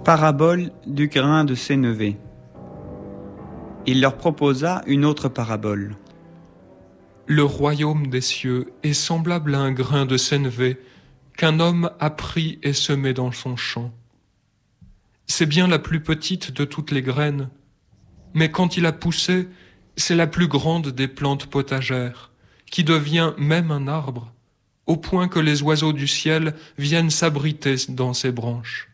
Parabole du grain de sénévé. Il leur proposa une autre parabole. Le royaume des cieux est semblable à un grain de sénévé qu'un homme a pris et semé dans son champ. C'est bien la plus petite de toutes les graines, mais quand il a poussé, c'est la plus grande des plantes potagères, qui devient même un arbre, au point que les oiseaux du ciel viennent s'abriter dans ses branches.